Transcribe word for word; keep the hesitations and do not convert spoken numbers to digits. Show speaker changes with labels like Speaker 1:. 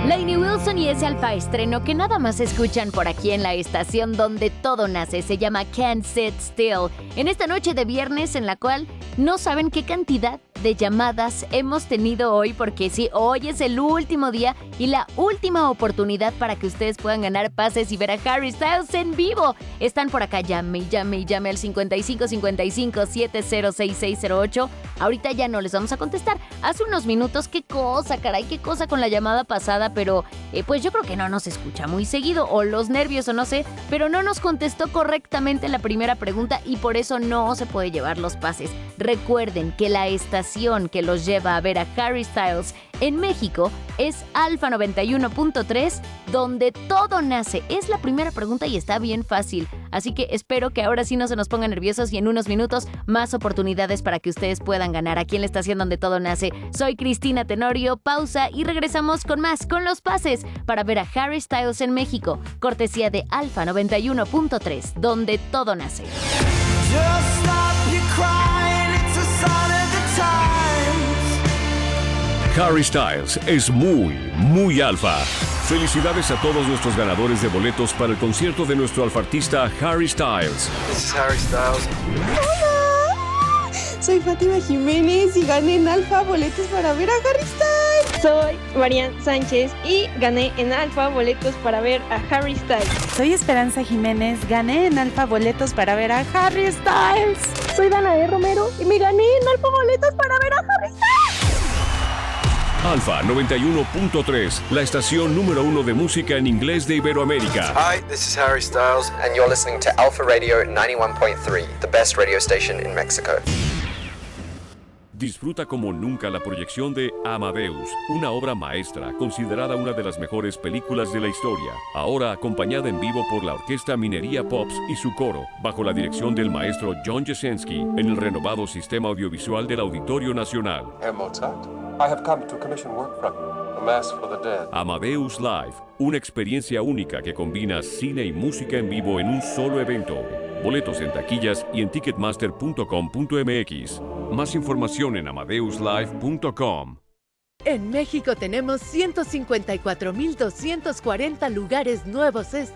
Speaker 1: Lainey Wilson y ese alfa estreno que nada más escuchan por aquí en la estación donde todo nace. Se llama Can't Sit Still. En esta noche de viernes en la cual no saben qué cantidad de llamadas hemos tenido hoy, porque sí, hoy es el último día y la última oportunidad para que ustedes puedan ganar pases y ver a Harry Styles en vivo. Están por acá, llame y llame y llame al cincuenta y cinco cincuenta y cinco setenta sesenta y seis cero ocho. Ahorita ya no les vamos a contestar. Hace unos minutos, qué cosa, caray, qué cosa con la llamada pasada, pero eh, pues yo creo que no nos escucha muy seguido, o los nervios o no sé, pero no nos contestó correctamente la primera pregunta y por eso no se puede llevar los pases. Recuerden que la estación que los lleva a ver a Harry Styles en México es Alfa noventa y uno punto tres, donde todo nace. Es la primera pregunta y está bien fácil. Así que espero que ahora sí no se nos pongan nerviosos y en unos minutos más oportunidades para que ustedes puedan ganar aquí en la estación donde todo nace. Soy Cristina Tenorio, pausa y regresamos con más, con los pases para ver a Harry Styles en México. Cortesía de Alfa noventa y uno punto tres, donde todo nace.
Speaker 2: Just stop your crying, it's a sign of the times.
Speaker 3: Harry Styles es muy, muy alfa. Felicidades a todos nuestros ganadores de boletos para el concierto de nuestro alfartista Harry Styles.
Speaker 4: This is Harry Styles.
Speaker 5: ¡Hola! Soy Fátima Jiménez y gané en Alfa boletos para ver a Harry Styles.
Speaker 6: Soy Marian Sánchez y gané en Alfa boletos para ver a Harry Styles.
Speaker 7: Soy Esperanza Jiménez, gané en Alfa boletos para ver a Harry Styles.
Speaker 6: Soy Danae Romero y me gané en Alfa boletos para ver a Harry Styles.
Speaker 3: Alfa noventa y uno punto tres, la estación número uno de música en inglés de Iberoamérica.
Speaker 4: Hi, this is Harry Styles, and you're listening to Alpha Radio ninety-one point three, the best radio station in Mexico.
Speaker 3: Disfruta como nunca la proyección de Amadeus, una obra maestra considerada una de las mejores películas de la historia, ahora acompañada en vivo por la Orquesta Minería Pops y su coro, bajo la dirección del maestro John Jasinski, en el renovado sistema audiovisual del Auditorio Nacional.
Speaker 8: Herr Mozart, I have come to commission work from you, A Mass for the Dead.
Speaker 3: Amadeus Live, una experiencia única que combina cine y música en vivo en un solo evento. Boletos en taquillas y en ticketmaster punto com punto m x. Más información en amadeus live punto com.
Speaker 9: En México tenemos ciento cincuenta y cuatro mil doscientos cuarenta lugares nuevos